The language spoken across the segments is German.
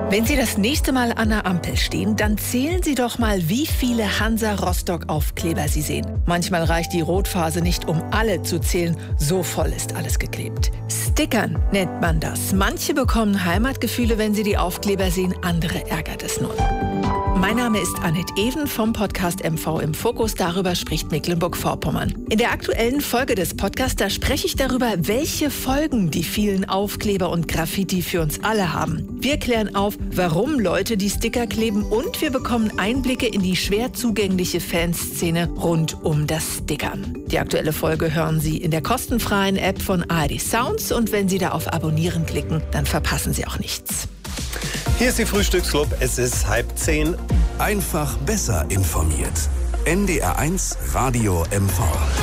Wenn Sie das nächste Mal an der Ampel stehen, dann zählen Sie doch mal, wie viele Hansa-Rostock-Aufkleber Sie sehen. Manchmal reicht die Rotphase nicht, um alle zu zählen. So voll ist alles geklebt. Stickern nennt man das. Manche bekommen Heimatgefühle, wenn sie die Aufkleber sehen. Andere ärgert es nur. Mein Name ist Annette Even vom Podcast MV im Fokus. Darüber spricht Mecklenburg-Vorpommern. In der aktuellen Folge des Podcasts, da spreche ich darüber, welche Folgen die vielen Aufkleber und Graffiti für uns alle haben. Wir klären auf, warum Leute die Sticker kleben, und wir bekommen Einblicke in die schwer zugängliche Fanszene rund um das Stickern. Die aktuelle Folge hören Sie in der kostenfreien App von ARD Sounds, und wenn Sie da auf Abonnieren klicken, dann verpassen Sie auch nichts. Hier ist die Frühstücksclub, es ist 9:30. Einfach besser informiert. NDR1 Radio MV.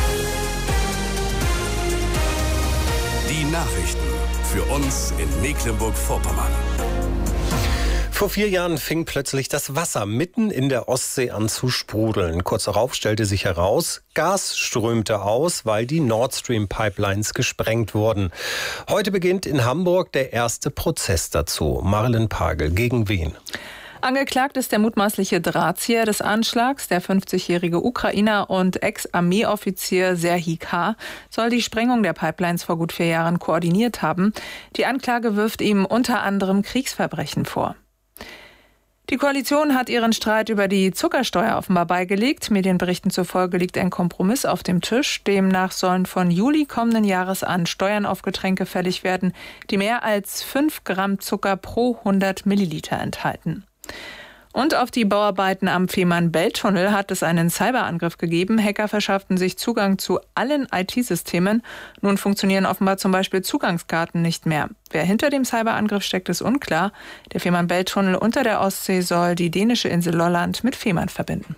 Die Nachrichten für uns in Mecklenburg-Vorpommern. Vor 4 Jahren fing plötzlich das Wasser mitten in der Ostsee an zu sprudeln. Kurz darauf stellte sich heraus, Gas strömte aus, weil die Nord Stream Pipelines gesprengt wurden. Heute beginnt in Hamburg der erste Prozess dazu. Marilyn Pagel, gegen wen? Angeklagt ist der mutmaßliche Drahtzieher des Anschlags. Der 50-jährige Ukrainer und Ex-Armeeoffizier Serhii K. soll die Sprengung der Pipelines vor gut 4 Jahren koordiniert haben. Die Anklage wirft ihm unter anderem Kriegsverbrechen vor. Die Koalition hat ihren Streit über die Zuckersteuer offenbar beigelegt. Medienberichten zufolge liegt ein Kompromiss auf dem Tisch. Demnach sollen von Juli kommenden Jahres an Steuern auf Getränke fällig werden, die mehr als 5 Gramm Zucker pro 100 Milliliter enthalten. Und auf die Bauarbeiten am Fehmarn-Belt-Tunnel hat es einen Cyberangriff gegeben. Hacker verschafften sich Zugang zu allen IT-Systemen. Nun funktionieren offenbar zum Beispiel Zugangskarten nicht mehr. Wer hinter dem Cyberangriff steckt, ist unklar. Der Fehmarn-Belt-Tunnel unter der Ostsee soll die dänische Insel Lolland mit Fehmarn verbinden.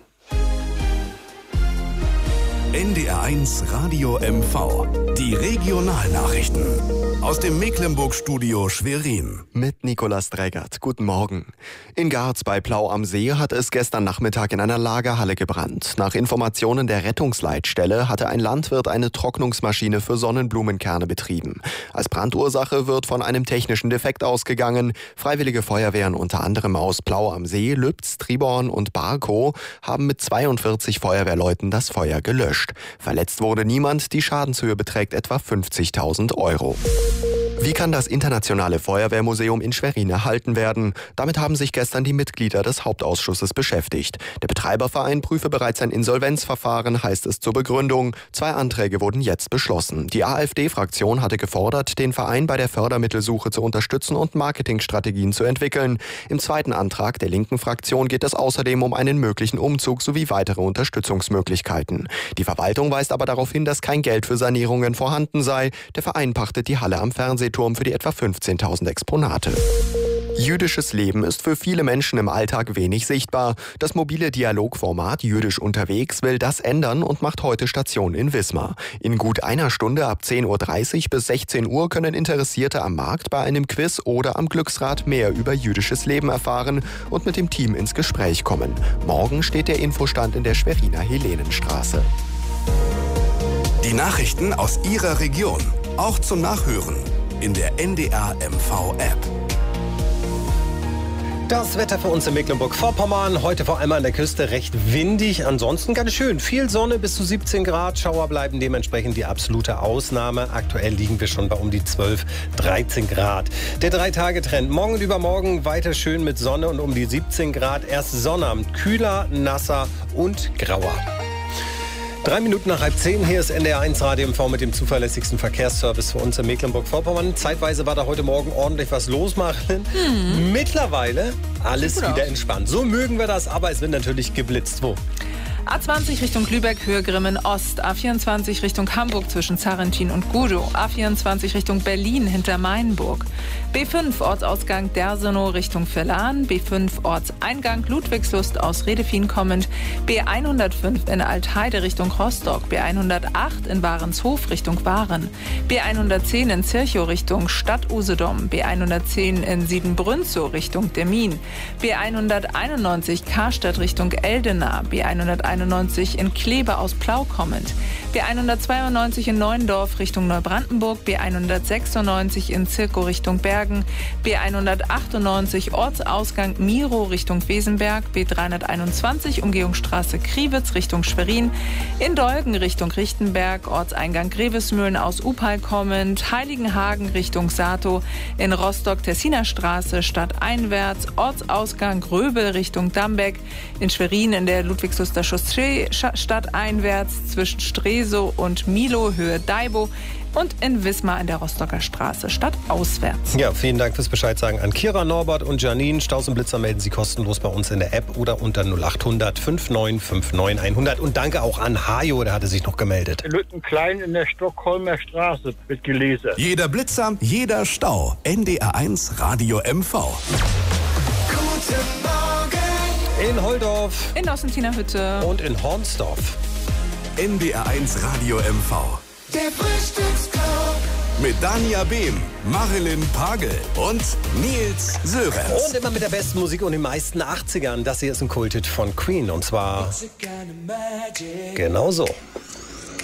NDR1 Radio MV. Die Regionalnachrichten. Aus dem Mecklenburg-Studio Schwerin. Mit Nicolas Dreggert. Guten Morgen. In Garz bei Plau am See hat es gestern Nachmittag in einer Lagerhalle gebrannt. Nach Informationen der Rettungsleitstelle hatte ein Landwirt eine Trocknungsmaschine für Sonnenblumenkerne betrieben. Als Brandursache wird von einem technischen Defekt ausgegangen. Freiwillige Feuerwehren unter anderem aus Plau am See, Lübz, Triborn und Barkow haben mit 42 Feuerwehrleuten das Feuer gelöscht. Verletzt wurde niemand, die Schadenshöhe beträgt etwa 50.000 Euro. Wie kann das Internationale Feuerwehrmuseum in Schwerin erhalten werden? Damit haben sich gestern die Mitglieder des Hauptausschusses beschäftigt. Der Betreiberverein prüfe bereits ein Insolvenzverfahren, heißt es zur Begründung. 2 Anträge wurden jetzt beschlossen. Die AfD-Fraktion hatte gefordert, den Verein bei der Fördermittelsuche zu unterstützen und Marketingstrategien zu entwickeln. Im zweiten Antrag der linken Fraktion geht es außerdem um einen möglichen Umzug sowie weitere Unterstützungsmöglichkeiten. Die Verwaltung weist aber darauf hin, dass kein Geld für Sanierungen vorhanden sei. Der Verein pachtet die Halle am Fernsehturm für die etwa 15.000 Exponate. Jüdisches Leben ist für viele Menschen im Alltag wenig sichtbar. Das mobile Dialogformat Jüdisch unterwegs will das ändern und macht heute Station in Wismar. In gut einer Stunde ab 10.30 Uhr bis 16 Uhr können Interessierte am Markt bei einem Quiz oder am Glücksrad mehr über jüdisches Leben erfahren und mit dem Team ins Gespräch kommen. Morgen steht der Infostand in der Schweriner Helenenstraße. Die Nachrichten aus Ihrer Region, auch zum Nachhören in der NDR MV App. Das Wetter für uns in Mecklenburg-Vorpommern. Heute vor allem an der Küste recht windig. Ansonsten ganz schön. Viel Sonne, bis zu 17 Grad. Schauer bleiben dementsprechend die absolute Ausnahme. Aktuell liegen wir schon bei um die 12, 13 Grad. Der 3-Tage-Trend. Morgen und übermorgen weiter schön mit Sonne und um die 17 Grad. Erst Sonnabend kühler, nasser und grauer. 3 Minuten nach 9:30, hier ist NDR1 Radio MV mit dem zuverlässigsten Verkehrsservice für uns in Mecklenburg-Vorpommern. Zeitweise war da heute Morgen ordentlich was los, Marilyn. Mittlerweile alles wieder entspannt. So mögen wir das, aber es wird natürlich geblitzt. Wo? A20 Richtung Lübeck, Höhe Grimmen Ost. A24 Richtung Hamburg zwischen Zarrentin und Gudow. A24 Richtung Berlin hinter Mainburg. B5 Ortsausgang Dersenow Richtung Verlan. B5 Ortseingang Ludwigslust aus Redefien kommend. B105 in Altheide Richtung Rostock. B108 in Warenshof Richtung Waren. B110 in Zirchow Richtung Stadt Usedom. B110 in Siebenbrünzow Richtung Demmin. B191 Karstadt Richtung Eldena. B191 B191 in Kleve aus Plau kommend. B192 in Neuendorf Richtung Neubrandenburg, B196 in Zirkow Richtung Bergen, B198 Ortsausgang Miro Richtung Wesenberg, B321 Umgehungsstraße Kriwitz Richtung Schwerin, in Dolgen Richtung Richtenberg, Ortseingang Grevesmühlen aus Upal kommend, Heiligenhagen Richtung Sato, in Rostock Tessiner Straße stadteinwärts, Ortsausgang Gröbel Richtung Dambeck, in Schwerin in der Ludwigsluster Chaussee stadteinwärts zwischen Stresow und Milo Höhe Daibo und in Wismar in der Rostocker Straße stadtauswärts. Ja, vielen Dank fürs Bescheid sagen an Kira, Norbert und Janine. Staus und Blitzer melden Sie kostenlos bei uns in der App oder unter 0800 5959 100. Und danke auch an Hajo, der hatte sich noch gemeldet. Lüttenklein in der Stockholmer Straße wird gelesen. Jeder Blitzer, jeder Stau. NDR1 Radio MV. Guten Morgen. In Holdorf. In Ossentiner-Hütte. Und in Hornsdorf. NDR1 Radio MV. Der Frühstücksclub. Mit Dania Behm, Marilyn Pagel und Nils Sörensen. Und immer mit der besten Musik und den meisten 80ern. Das hier ist ein Kulthit von Queen. Und zwar genau so.